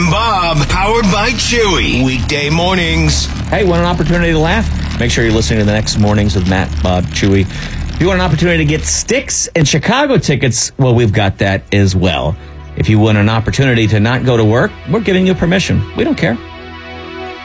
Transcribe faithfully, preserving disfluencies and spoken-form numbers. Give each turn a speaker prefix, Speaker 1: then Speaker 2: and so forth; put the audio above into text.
Speaker 1: and Bob, powered by Chewy. Weekday mornings.
Speaker 2: Hey, want an opportunity to laugh? Make sure you're listening to the next mornings with Matt, Bob, Chewy. If you want an opportunity to get Styx and Chicago tickets, well, we've got that as well. If you want an opportunity to not go to work, we're giving you permission. We don't care.